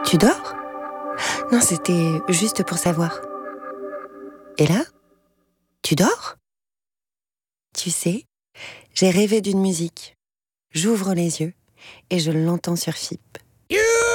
Tu dors ? Non, c'était juste pour savoir. Et là ? Tu dors ? Tu sais, j'ai rêvé d'une musique. J'ouvre les yeux et je l'entends sur FIP.